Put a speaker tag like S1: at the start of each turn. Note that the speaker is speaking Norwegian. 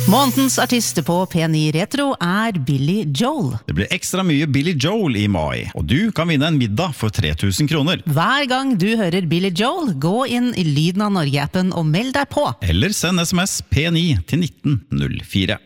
S1: Månedens artist på P9 Retro Billy Joel.
S2: Det blir ekstra mye Billy Joel i mai, og du kan vinne en middag for 3000 kroner.
S1: Hver gang du hører Billy Joel, gå inn i Lyden av Norge-appen og meld deg på.
S2: Eller send SMS P9 til 1904.